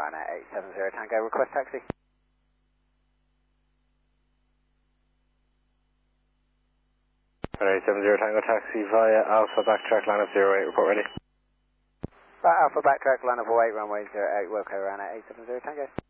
Ryanair 870 Tango, request taxi. Ryanair 870 Tango taxi via Alpha backtrack line up 08, report ready. Alpha backtrack line up 08, runway 08, Wilco Ryanair 870 Tango.